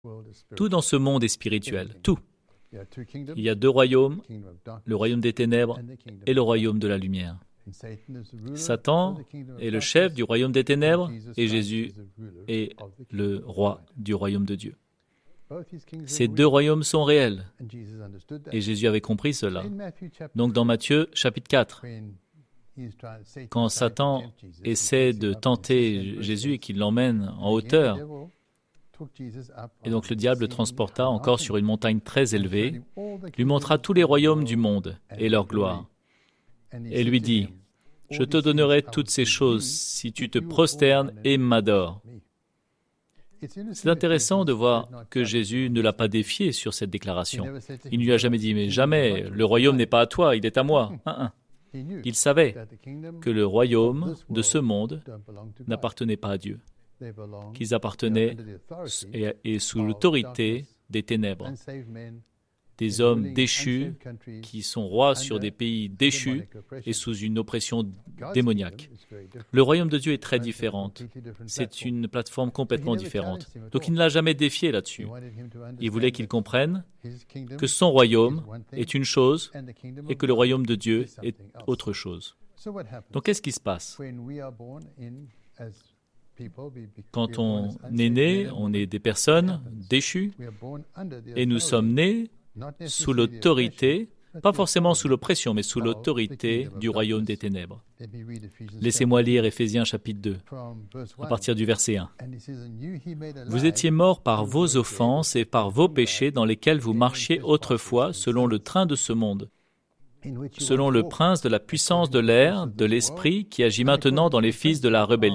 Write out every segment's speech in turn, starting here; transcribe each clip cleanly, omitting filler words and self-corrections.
Tout dans ce monde est spirituel, tout. Il y a deux royaumes, le royaume des ténèbres et le royaume de la lumière. Satan est le chef du royaume des ténèbres et Jésus est le roi du royaume de Dieu. Ces deux royaumes sont réels et Jésus avait compris cela. Donc dans Matthieu chapitre 4, quand Satan essaie de tenter Jésus et qu'il l'emmène en hauteur, et donc le diable le transporta encore sur une montagne très élevée, lui montra tous les royaumes du monde et leur gloire, et lui dit, « Je te donnerai toutes ces choses si tu te prosternes et m'adores. » C'est intéressant de voir que Jésus ne l'a pas défié sur cette déclaration. Il ne lui a jamais dit, « Mais jamais, le royaume n'est pas à toi, il est à moi. » Il savait que le royaume de ce monde n'appartenait pas à Dieu, qu'ils appartenaient et sous l'autorité des ténèbres, des hommes déchus qui sont rois sur des pays déchus et sous une oppression démoniaque. Le royaume de Dieu est très différent. C'est une plateforme complètement différente. Donc il ne l'a jamais défié là-dessus. Il voulait qu'il comprenne que son royaume est une chose et que le royaume de Dieu est autre chose. Donc qu'est-ce qui se passe? Quand on est né, on est des personnes déchues et nous sommes nés sous l'autorité, pas forcément sous l'oppression, mais sous l'autorité du royaume des ténèbres. Laissez-moi lire Éphésiens chapitre 2, à partir du verset 1. « Vous étiez morts par vos offenses et par vos péchés dans lesquels vous marchiez autrefois selon le train de ce monde, selon le prince de la puissance de l'air, de l'esprit qui agit maintenant dans les fils de la rébellion. »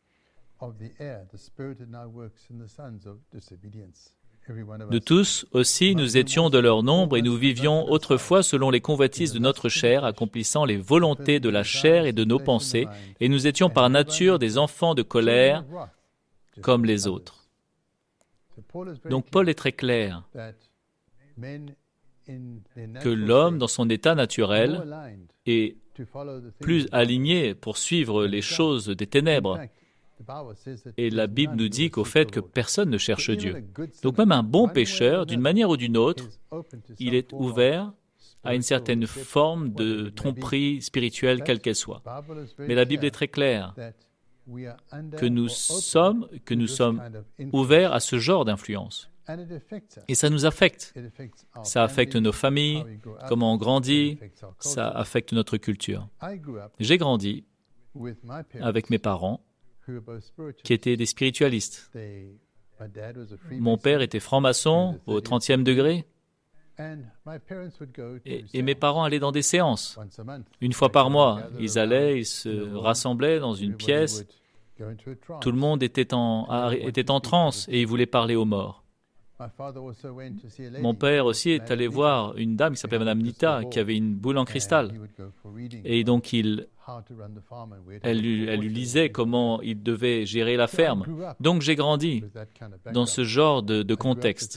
De tous aussi, nous étions de leur nombre et nous vivions autrefois selon les convoitises de notre chair, accomplissant les volontés de la chair et de nos pensées, et nous étions par nature des enfants de colère comme les autres. Donc Paul est très clair que l'homme, dans son état naturel, est plus aligné pour suivre les choses des ténèbres. Et la Bible nous dit qu'au fait que personne ne cherche Dieu. Donc même un bon pécheur, d'une manière ou d'une autre, il est ouvert à une certaine forme de tromperie spirituelle, quelle qu'elle soit. Mais la Bible est très claire que nous sommes ouverts à ce genre d'influence. Et ça nous affecte. Ça affecte nos familles, comment on grandit, ça affecte notre culture. J'ai grandi avec mes parents qui étaient des spiritualistes. Mon père était franc-maçon au 30e degré et mes parents allaient dans des séances. Une fois par mois, ils se rassemblaient dans une pièce. Tout le monde était en transe et ils voulaient parler aux morts. Mon père aussi est allé voir une dame qui s'appelait Madame Nita, qui avait une boule en cristal. Et donc, elle lui lisait comment il devait gérer la ferme. Donc, j'ai grandi dans ce genre de contexte.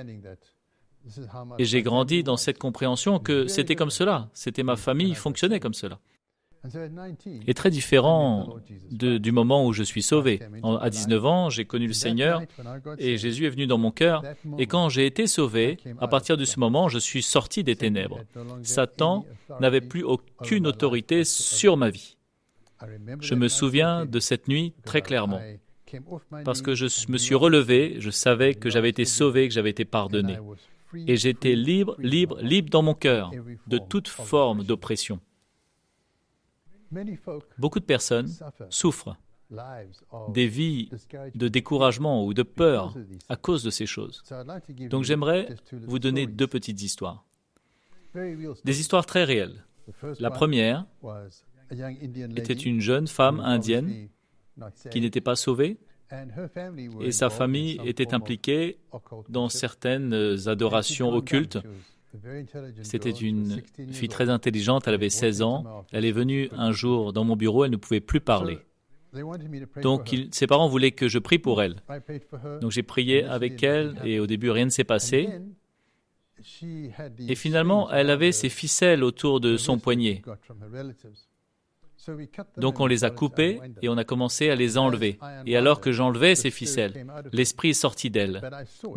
Et j'ai grandi dans cette compréhension que c'était comme cela. C'était ma famille, fonctionnait comme cela. Et très différent du moment où je suis sauvé. À 19 ans, j'ai connu le Seigneur et Jésus est venu dans mon cœur. Et quand j'ai été sauvé, à partir de ce moment, je suis sorti des ténèbres. Satan n'avait plus aucune autorité sur ma vie. Je me souviens de cette nuit très clairement. Parce que je me suis relevé, je savais que j'avais été sauvé, que j'avais été pardonné. Et j'étais libre dans mon cœur de toute forme d'oppression. Beaucoup de personnes souffrent des vies de découragement ou de peur à cause de ces choses. Donc j'aimerais vous donner deux petites histoires. Des histoires très réelles. La première était une jeune femme indienne qui n'était pas sauvée et sa famille était impliquée dans certaines adorations occultes. C'était une fille très intelligente, elle avait 16 ans. Elle est venue un jour dans mon bureau, elle ne pouvait plus parler. Donc ses parents voulaient que je prie pour elle. Donc j'ai prié avec elle et au début rien ne s'est passé. Et finalement, elle avait ses ficelles autour de son poignet. Donc on les a coupées et on a commencé à les enlever. Et alors que j'enlevais ces ficelles, l'esprit est sorti d'elle.